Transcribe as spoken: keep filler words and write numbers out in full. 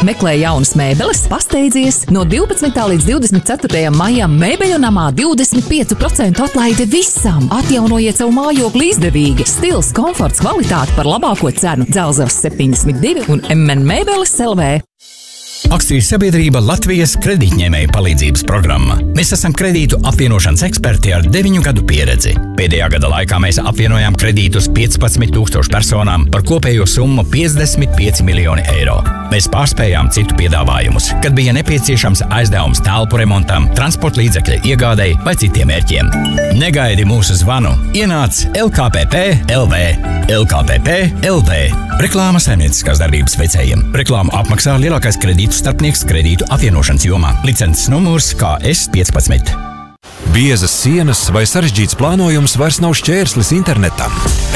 Meklē jaunas mēbeles, pasteidzies! No divpadsmitā līdz divdesmit ceturtajam maijam Mēbeļu namā divdesmit pieci procenti atlaide visam! Atjaunojiet savu mājokli izdevīgi! Stils, komforts, kvalitāte par labāko cenu! Dzelzavas septiņdesmit divi un M N Mēbeles L V. Akciju sabiedrība Latvijas kredītņēmēju palīdzības programma. Mēs esam kredītu apvienošanas eksperti ar deviņu gadu pieredzi. Pēdējā gada laikā mēs apvienojām kredītus piecpadsmit tūkstošu personām par kopējo summu piecdesmit pieci miljoni eiro. Mēs pārspējām citu piedāvājumus, kad bija nepieciešams aizdevums telpu remontam, transporta līdzekļa iegādei vai citiem mērķiem. Negaidi mūsu zvanu. Ienāc L K P P L V. L K P P L V. Reklāma saimnieciskās darbības veicējiem. Reklāmu apmaksā lielākais kredītu starpnieks kredītu apvienošanas jomā. Licences numurs K S piecpadsmit. Biezas sienas vai sarežģīts plānojums vairs nav šķērslis internetam.